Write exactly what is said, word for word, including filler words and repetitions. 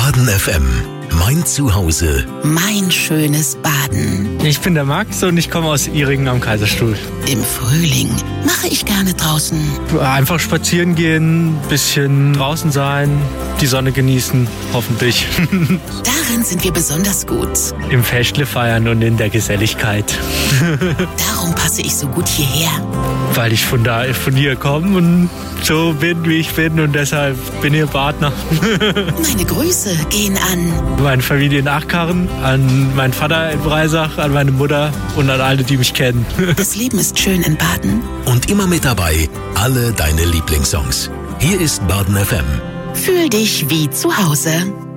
Baden F M. Mein Zuhause. Mein schönes Baden. Ich bin der Max und ich komme aus Ihringen am Kaiserstuhl. Im Frühling mache ich gerne draußen. Einfach spazieren gehen, bisschen draußen sein, die Sonne genießen, hoffentlich. Darin sind wir besonders gut. Im Festle feiern und in der Geselligkeit. Darum passe ich so gut hierher. Weil ich von da, von hier komme und so bin, wie ich bin und deshalb bin ich Partner. Meine Grüße gehen an meine Familie in Achkarren, an meinen Vater in Breisach, an meine Mutter und an alle, die mich kennen. Das Leben ist schön in Baden. Und immer mit dabei alle deine Lieblingssongs. Hier ist Baden F M. Fühl dich wie zu Hause.